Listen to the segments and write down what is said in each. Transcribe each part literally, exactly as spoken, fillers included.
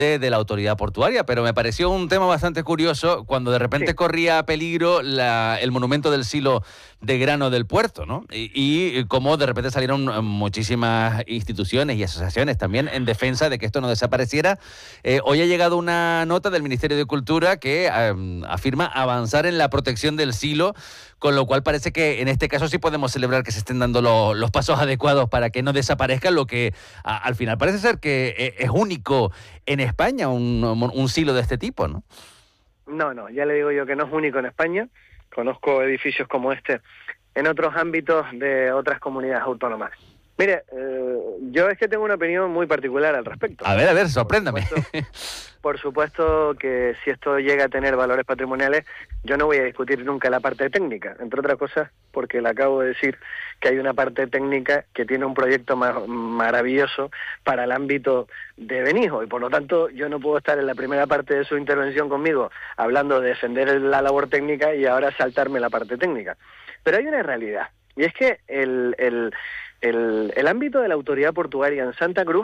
de, de la autoridad portuaria, pero me pareció un tema bastante curioso cuando de repente Sí. corría peligro la, el monumento del silo de grano del puerto, ¿no? Y, y cómo de repente salieron muchísimas instituciones y asociaciones también en defensa de que esto no desapareciera. Eh, hoy ha llegado una nota del Ministerio de Cultura que eh, afirma avanzar en la protección del silo, con lo cual parece que en este caso sí podemos celebrar que se estén dando lo, los pasos adecuados para que no desaparezca, lo que a, al final parece ser que eh, es único en España, un, un silo de este tipo, ¿no? No, no, ya le digo yo que no es único en España. Conozco edificios como este en otros ámbitos de otras comunidades autónomas. Mire, eh, yo es que tengo una opinión muy particular al respecto. A ver, a ver, sorpréndame. Por supuesto, por supuesto que si esto llega a tener valores patrimoniales, yo no voy a discutir nunca la parte técnica, entre otras cosas porque le acabo de decir que hay una parte técnica que tiene un proyecto ma- maravilloso para el ámbito de Benijo, y por lo tanto yo no puedo estar en la primera parte de su intervención conmigo hablando de defender la labor técnica y ahora saltarme la parte técnica. Pero hay una realidad, y es que el, el, el, el ámbito de la autoridad portuaria en Santa Cruz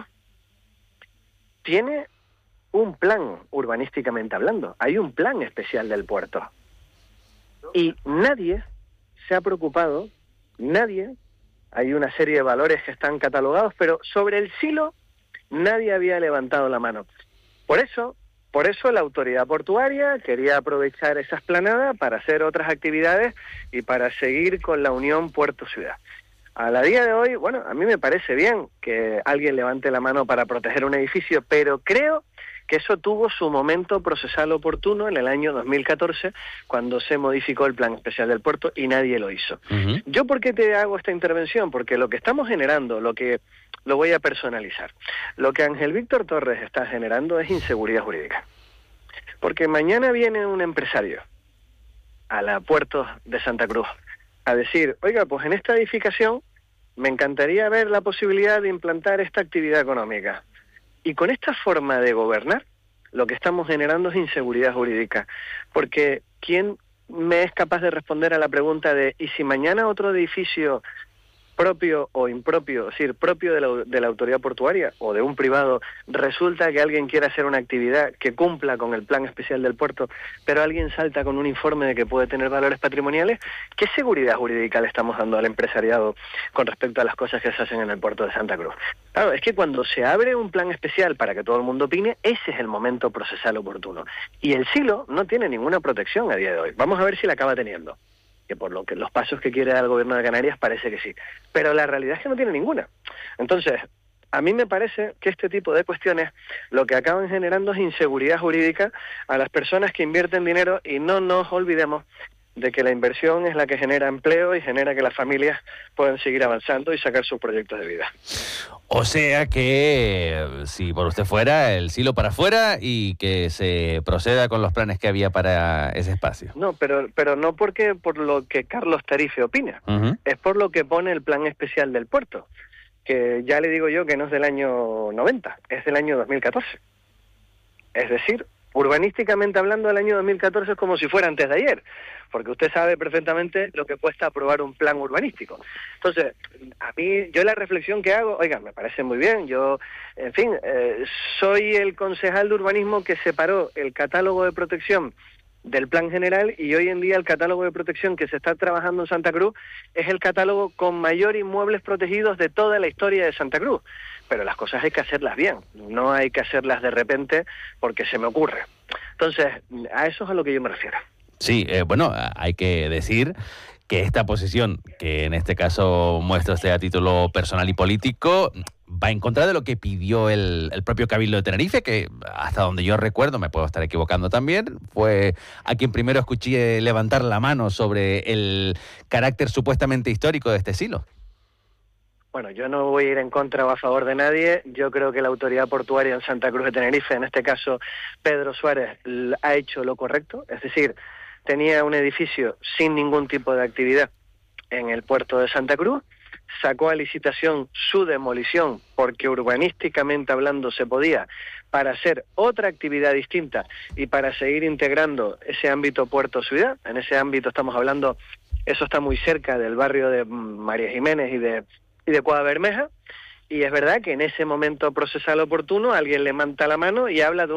tiene un plan urbanísticamente hablando, hay un plan especial del puerto. Y nadie se ha preocupado, nadie, hay una serie de valores que están catalogados, pero sobre el silo nadie había levantado la mano. Por eso, por eso la autoridad portuaria quería aprovechar esa explanada para hacer otras actividades y para seguir con la unión puerto-ciudad. A la día de hoy, bueno, a mí me parece bien que alguien levante la mano para proteger un edificio, pero creo que eso tuvo su momento procesal oportuno en el año dos mil catorce, cuando se modificó el Plan Especial del Puerto y nadie lo hizo. Uh-huh. ¿Yo por qué te hago esta intervención? Porque lo que estamos generando, lo que lo voy a personalizar, lo que Ángel Víctor Torres está generando es inseguridad jurídica. Porque mañana viene un empresario a la Puerto de Santa Cruz a decir, oiga, pues en esta edificación me encantaría ver la posibilidad de implantar esta actividad económica. Y con esta forma de gobernar, lo que estamos generando es inseguridad jurídica. Porque ¿quién me es capaz de responder a la pregunta de ¿y si mañana otro edificio propio o impropio, es decir, propio de la, de la autoridad portuaria o de un privado, resulta que alguien quiere hacer una actividad que cumpla con el plan especial del puerto, pero alguien salta con un informe de que puede tener valores patrimoniales? ¿Qué seguridad jurídica le estamos dando al empresariado con respecto a las cosas que se hacen en el puerto de Santa Cruz? Claro, es que cuando se abre un plan especial para que todo el mundo opine, ese es el momento procesal oportuno. Y el silo no tiene ninguna protección a día de hoy. Vamos a ver si la acaba teniendo, que por lo que los pasos que quiere dar el gobierno de Canarias parece que sí, pero la realidad es que no tiene ninguna. Entonces, a mí me parece que este tipo de cuestiones lo que acaban generando es inseguridad jurídica a las personas que invierten dinero, y no nos olvidemos de que la inversión es la que genera empleo y genera que las familias puedan seguir avanzando y sacar sus proyectos de vida. O sea que, si por usted fuera, el silo para afuera y que se proceda con los planes que había para ese espacio. No, pero pero no porque por lo que Carlos Tarife opina, uh-huh. Es por lo que pone el plan especial del puerto, que ya le digo yo que no es del año noventa, es del año dos mil catorce. Es decir, urbanísticamente hablando, el año dos mil catorce es como si fuera antes de ayer, porque usted sabe perfectamente lo que cuesta aprobar un plan urbanístico. Entonces, a mí, yo la reflexión que hago, oiga, me parece muy bien, yo, en fin, eh, soy el concejal de urbanismo que separó el catálogo de protección del plan general, y hoy en día el catálogo de protección que se está trabajando en Santa Cruz es el catálogo con mayor inmuebles protegidos de toda la historia de Santa Cruz. Pero las cosas hay que hacerlas bien, no hay que hacerlas de repente porque se me ocurre. Entonces, a eso es a lo que yo me refiero. Sí, eh, bueno, hay que decir que esta posición, que en este caso muestra usted a título personal y político, va en contra de lo que pidió el, el propio Cabildo de Tenerife, que hasta donde yo recuerdo, me puedo estar equivocando también, fue a quien primero escuché levantar la mano sobre el carácter supuestamente histórico de este silo. Bueno, yo no voy a ir en contra o a favor de nadie. Yo creo que la autoridad portuaria en Santa Cruz de Tenerife, en este caso Pedro Suárez, ha hecho lo correcto. Es decir, tenía un edificio sin ningún tipo de actividad en el puerto de Santa Cruz, sacó a licitación su demolición porque urbanísticamente hablando se podía, para hacer otra actividad distinta y para seguir integrando ese ámbito puerto-ciudad. En ese ámbito estamos hablando, eso está muy cerca del barrio de María Jiménez y de, y de Cuadra Bermeja, Y es verdad que en ese momento procesal oportuno alguien levanta la mano y habla de